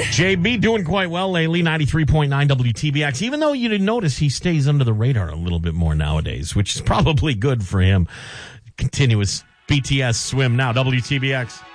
JB doing quite well lately, 93.9 WTBX. Even though you didn't notice, he stays under the radar a little bit more nowadays, which is probably good for him. Continuous BTS swim now, WTBX.